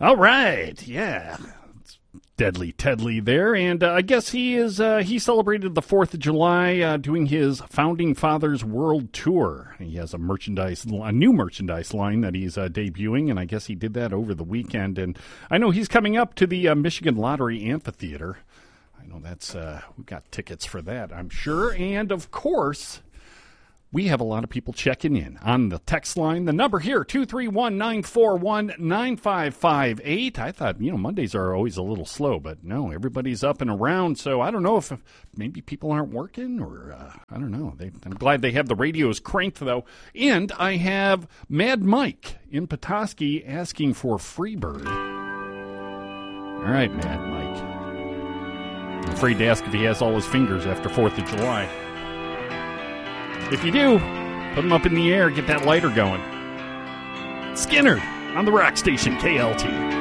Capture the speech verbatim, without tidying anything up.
All right, yeah. It's Deadly Tedley there, and uh, I guess he is. Uh, he celebrated the fourth of July uh, doing his Founding Fathers World Tour. He has a merchandise, a new merchandise line that he's uh, debuting, and I guess he did that over the weekend. And I know he's coming up to the uh, Michigan Lottery Amphitheater. I know that's, uh, we've got tickets for that, I'm sure. And, of course, we have a lot of people checking in on the text line. The number here, two three one, nine four one, nine five five eight. I thought, you know, Mondays are always a little slow, but no, everybody's up and around. So I don't know if maybe people aren't working or uh, I don't know. They, I'm glad they have the radios cranked, though. And I have Mad Mike in Petoskey asking for Freebird. All right, Mad Mike. I'm afraid to ask if he has all his fingers after fourth of July. If you do, put them up in the air, get that lighter going. Skinner on the rock station, K L T.